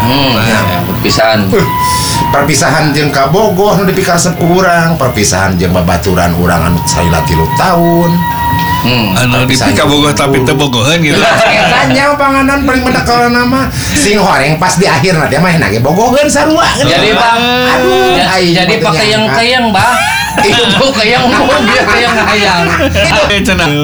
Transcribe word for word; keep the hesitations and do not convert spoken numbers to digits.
Hmm, Nah, ya, perpisahan. Uh, perpisahan jeung ka bogoh nu dipikaresep ku urang, perpisahan jeung babaturan urang anu salila tilu tahun. Hmm. Anu dipika bogoh tapi teu bogoheun gitu. Eta nya panganan paling mendak ka nama sing horeng pas di akhir nanti mah enak ge bogoheun sarua. Jadi Bang, aduh, ja- aing jadi mah teu pakai yang nyangka. kayang Bang. Itu kayang mau dia kayang hayang. Eh cenah.